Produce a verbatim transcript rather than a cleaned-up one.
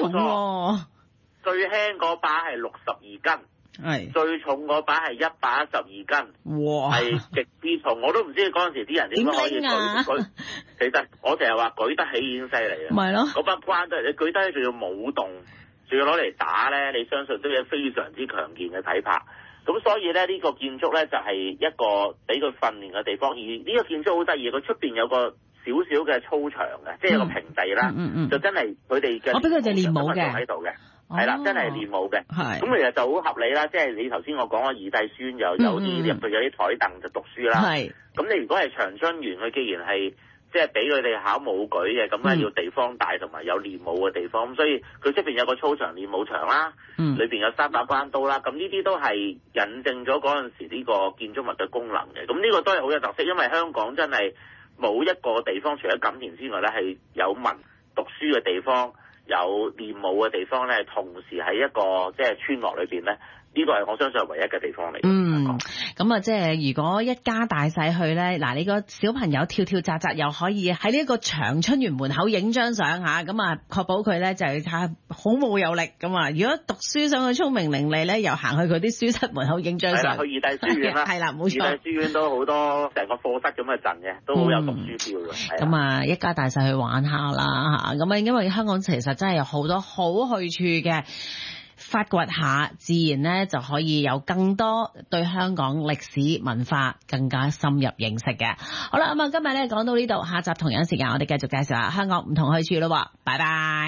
重喎。 最輕嗰把係六十二斤。 係最重嗰把係一百一十二斤， 哇！ 係極之重，我都唔知嗰陣時啲人點解可以舉、啊、舉。其實我成日話舉得起已經犀利啦。 咪咯， 嗰把關都係你舉得起，仲要舞動，仲要攞嚟打咧，你相信都有非常之強健嘅體魄。咁所以咧，呢、呢個建築咧就係一個俾佢訓練嘅地方。而呢個建築好得意，佢出邊有個少少嘅操場嘅，即係有個平地啦、 嗯嗯嗯， 就真係佢哋嘅。 我俾佢哋練舞嘅喺度嘅。係啦，真係練舞嘅。 係。 咁其實就好合理啦，即係你頭先我講嘅二弟書院又有啲入去有啲台凳就讀書啦。 係。 咁你如果係長春園，佢既然係即係俾佢哋考武舉嘅，咁咧要地方大同埋有練舞嘅地方，咁所以佢出邊有個操場練舞場啦， 嗯， 裏邊有三把關刀啦，咁呢啲都係引證咗嗰陣時呢個建築物嘅功能嘅。咁呢個都係好有特色，因為香港真係冇一個地方除咗錦田之外咧，係有文讀書嘅地方。有練舞嘅地方咧，同時喺一個即係村落裏邊咧，呢個係我相信係唯一嘅地方嚟。 嗯，咁啊，即係如果一家大細去咧，嗱，你個小朋友跳跳扎扎又可以喺呢一個長春園門口影張相嚇，咁啊確保佢咧就係睇好武有力咁啊。如果讀書想去聰明伶俐咧，又行去佢啲書室門口影張相。 係啦，去二弟書院啦。 係啦，冇錯。 二弟書院都好多成個課室咁嘅陣嘅，都好有讀書 feel 嘅。 咁啊，一家大細去玩下啦嚇，咁啊，因為香港其實真係有好多好去處嘅。發掘下，自然咧就可以有更多對香港歷史文化更加深入認識嘅。好啦，咁啊今日咧講到呢度，下集同樣時間我哋繼續介紹下香港唔同去處咯，拜拜。